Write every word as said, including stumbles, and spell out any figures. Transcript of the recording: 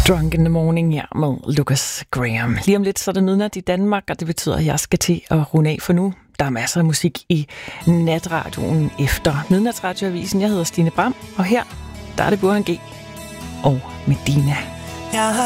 Drunk in the Morning her med Lucas Graham. Lige om lidt så er det midnat i Danmark, og det betyder, at jeg skal til at runde af for nu. Der er masser af musik i natradioen efter Midnatsradioavisen. Jeg hedder Stine Bram, og her der er det Burhan G og Medina.